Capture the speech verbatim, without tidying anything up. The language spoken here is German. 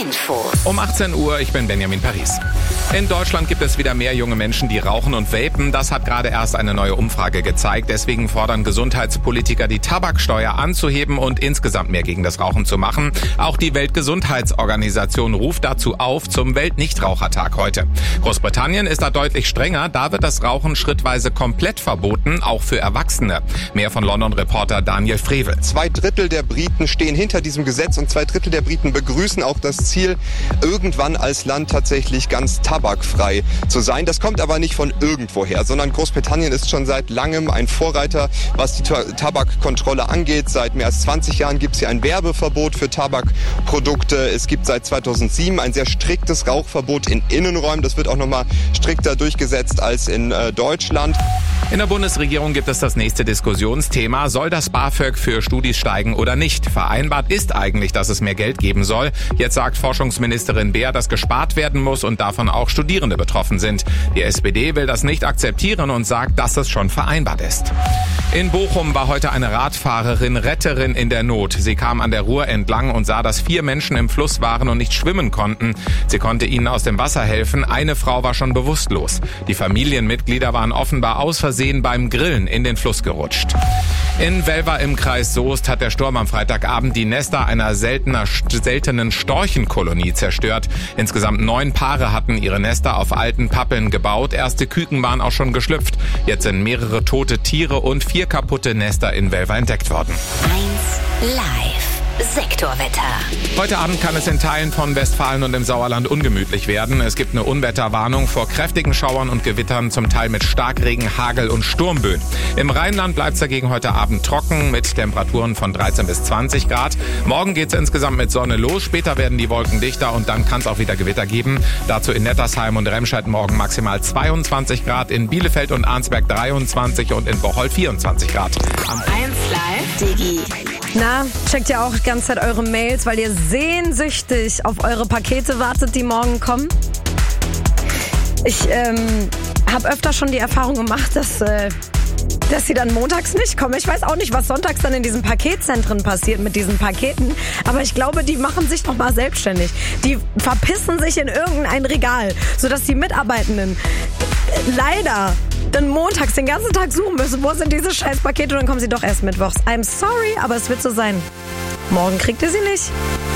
Info. Um achtzehn Uhr, ich bin Benjamin Paris. In Deutschland gibt es wieder mehr junge Menschen, die rauchen und vapen. Das hat gerade erst eine neue Umfrage gezeigt. Deswegen fordern Gesundheitspolitiker, die Tabaksteuer anzuheben und insgesamt mehr gegen das Rauchen zu machen. Auch die Weltgesundheitsorganisation ruft dazu auf zum Weltnichtrauchertag heute. Großbritannien ist da deutlich strenger. Da wird das Rauchen schrittweise komplett verboten, auch für Erwachsene. Mehr von London-Reporter Daniel Frevel. Zwei Drittel der Briten stehen hinter diesem Gesetz und zwei Drittel der Briten begrüßen auch das Ziel, irgendwann als Land tatsächlich ganz tabakfrei zu sein. Das kommt aber nicht von irgendwoher, sondern Großbritannien ist schon seit langem ein Vorreiter, was die Tabakkontrolle angeht. Seit mehr als zwanzig Jahren gibt es hier ein Werbeverbot für Tabakprodukte. Es gibt seit zweitausendsieben ein sehr striktes Rauchverbot in Innenräumen. Das wird auch nochmal strikter durchgesetzt als in äh, Deutschland. In der Bundesregierung gibt es das nächste Diskussionsthema. Soll das BAföG für Studis steigen oder nicht? Vereinbart ist eigentlich, dass es mehr Geld geben soll. Jetzt sagt Forschungsministerin Beer, dass gespart werden muss und davon auch Studierende betroffen sind. Die S P D will das nicht akzeptieren und sagt, dass es schon vereinbart ist. In Bochum war heute eine Radfahrerin Retterin in der Not. Sie kam an der Ruhr entlang und sah, dass vier Menschen im Fluss waren und nicht schwimmen konnten. Sie konnte ihnen aus dem Wasser helfen. Eine Frau war schon bewusstlos. Die Familienmitglieder waren offenbar aus Versehen beim Grillen in den Fluss gerutscht. In Welver im Kreis Soest hat der Sturm am Freitagabend die Nester einer seltener, seltenen Storchenkolonie zerstört. Insgesamt neun Paare hatten ihre Nester auf alten Pappeln gebaut. Erste Küken waren auch schon geschlüpft. Jetzt sind mehrere tote Tiere und vier kaputte Nester in Welver entdeckt worden. eins live. Sektorwetter. Heute Abend kann es in Teilen von Westfalen und im Sauerland ungemütlich werden. Es gibt eine Unwetterwarnung vor kräftigen Schauern und Gewittern, zum Teil mit Starkregen, Hagel und Sturmböen. Im Rheinland bleibt es dagegen heute Abend trocken mit Temperaturen von dreizehn bis zwanzig Grad. Morgen geht es insgesamt mit Sonne los. Später werden die Wolken dichter und dann kann es auch wieder Gewitter geben. Dazu in Nettersheim und Remscheid morgen maximal zweiundzwanzig Grad, in Bielefeld und Arnsberg dreiundzwanzig und in Bocholt vierundzwanzig Grad. Am eins live. Digi. Na, checkt ja auch die ganze Zeit eure Mails, weil ihr sehnsüchtig auf eure Pakete wartet, die morgen kommen? Ich ähm, habe öfter schon die Erfahrung gemacht, dass, äh, dass sie dann montags nicht kommen. Ich weiß auch nicht, was sonntags dann in diesen Paketzentren passiert mit diesen Paketen. Aber ich glaube, die machen sich noch mal selbstständig. Die verpissen sich in irgendein Regal, sodass die Mitarbeitenden leider dann montags den ganzen Tag suchen müssen, wo sind diese scheiß Pakete, und dann kommen sie doch erst mittwochs. I'm sorry, aber es wird so sein. Morgen kriegt ihr sie nicht.